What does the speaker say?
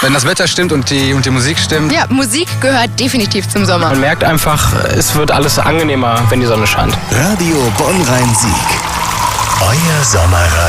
Wenn das Wetter stimmt und die Musik stimmt. Ja, Musik gehört definitiv zum Sommer. Man merkt einfach, es wird alles angenehmer, wenn die Sonne scheint. Radio Bonn-Rhein-Sieg. Euer Sommerreise.